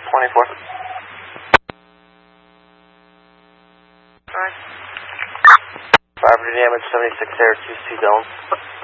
24. Alright. Property damage, 76 Air, 2 Dome.